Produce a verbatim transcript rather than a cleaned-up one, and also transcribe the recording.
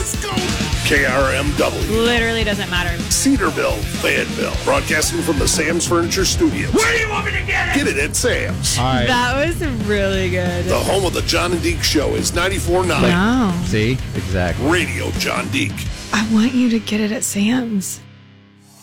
Let's go. K R M W. Literally doesn't matter. Cedarville, Fayetteville. Broadcasting from the Sam's Furniture Studios. Where do you want me to get it? Get it at Sam's. All right. That was really good. The home of the John and Deke Show is ninety-four point nine. Wow. See? Exactly. Radio John Deke. I want you to get it at Sam's.